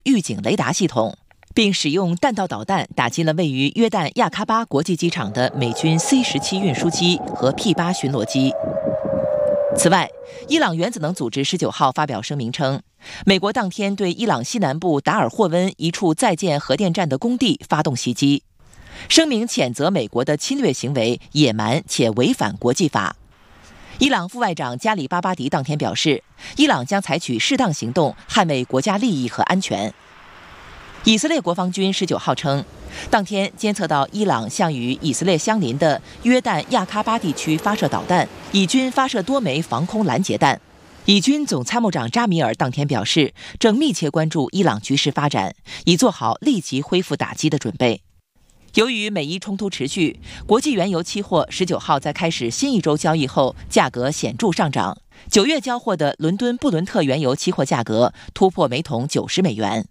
预警雷达系统，并使用弹道导弹打击了位于约旦亚喀巴国际机场的美军 C-17运输机和 P-8巡逻机。此外，伊朗原子能组织19号发表声明称，美国当天对伊朗西南部达尔霍温一处在建核电站的工地发动袭击。声明谴责美国的侵略行为野蛮且违反国际法。伊朗副外长加里巴巴迪当天表示，伊朗将采取适当行动捍卫国家利益和安全。以色列国防军19号称，当天监测到伊朗向与以色列相邻的约旦亚喀巴地区发射导弹，以军发射多枚防空拦截弹。以军总参谋长扎米尔当天表示，正密切关注伊朗局势发展，以做好立即恢复打击的准备。由于美伊冲突持续，国际原油期货19号在开始新一周交易后，价格显著上涨。9月交货的伦敦布伦特原油期货价格突破每桶90美元。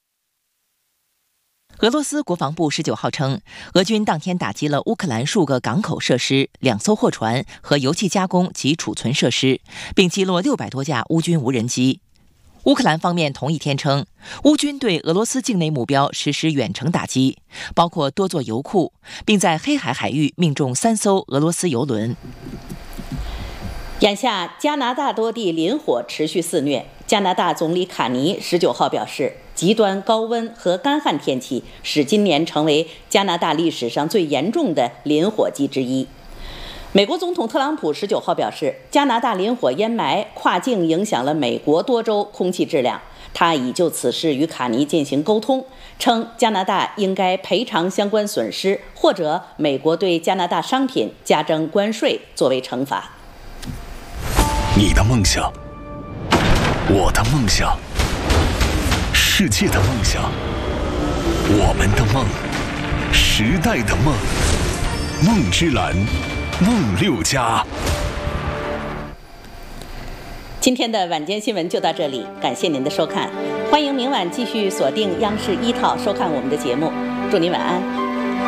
俄罗斯国防部19号称，俄军当天打击了乌克兰数个港口设施、2艘货船和油气加工及储存设施，并击落600多架乌军无人机。乌克兰方面同一天称，乌军对俄罗斯境内目标实施远程打击，包括多座油库，并在黑海海域命中3艘俄罗斯油轮。 眼下，加拿大多地林火持续肆虐。加拿大总理卡尼19号表示，极端高温和干旱天气使今年成为加拿大历史上最严重的林火季之一。美国总统特朗普19号表示，加拿大林火烟霾跨境影响了美国多州空气质量。他已就此事与卡尼进行沟通，称加拿大应该赔偿相关损失，或者美国对加拿大商品加征关税作为惩罚。 你的梦想，我的梦想，世界的梦想，我们的梦，时代的梦，梦之蓝，梦六家。 今天的晚间新闻就到这里，感谢您的收看，欢迎明晚继续锁定央视1套收看我们的节目，祝您晚安。